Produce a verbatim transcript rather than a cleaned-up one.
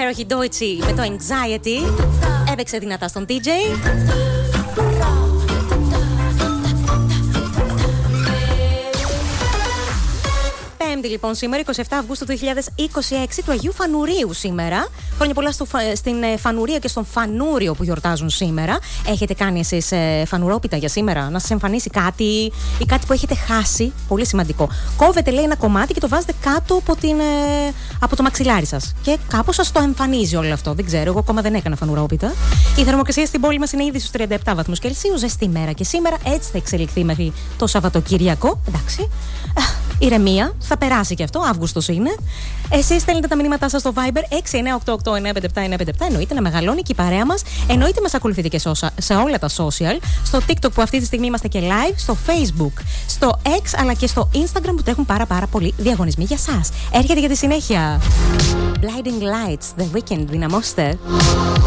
υπέροχη Deutsche με το Anxiety. Έπαιξε δυνατά στον ντι τζέι. Πέμπτη λοιπόν σήμερα, εικοστή εβδόμη Αυγούστου του δύο χιλιάδες είκοσι έξι, του Αγίου Φανουρίου σήμερα. Χρόνια πολλά στο, στην Φανουρία και στον Φανούριο που γιορτάζουν σήμερα. Έχετε κάνει εσείς ε, φανουρόπιτα για σήμερα, να σας εμφανίσει κάτι ή κάτι που έχετε χάσει? Πολύ σημαντικό. Κόβετε, λέει, ένα κομμάτι και το βάζετε κάτω από, την, ε, από το μαξιλάρι σας. Και κάπως σας το εμφανίζει όλο αυτό. Δεν ξέρω, εγώ ακόμα δεν έκανα φανουρόπιτα. Η θερμοκρασία στην πόλη μας είναι ήδη στους τριάντα επτά βαθμούς Κελσίου. Ζεστή μέρα και σήμερα, έτσι θα εξελιχθεί μέχρι το Σαββατοκύριακο. Εντάξει. Ηρεμία, θα περάσει και αυτό, Αύγουστος είναι. Εσείς στέλνετε τα μηνύματά σας στο Viber έξι εννιά οκτώ οκτώ εννιά πέντε επτά εννιά πέντε επτά. Εννοείται να μεγαλώνει και η παρέα μας. Εννοείται μας ακολουθείτε και σε όλα τα social. Στο TikTok που αυτή τη στιγμή είμαστε και live. Στο Facebook, στο X αλλά και στο Instagram που τρέχουν πάρα πάρα πολλοί διαγωνισμοί για σας. Έρχεται για τη συνέχεια Blinding Lights, The Weeknd, δυναμώστε.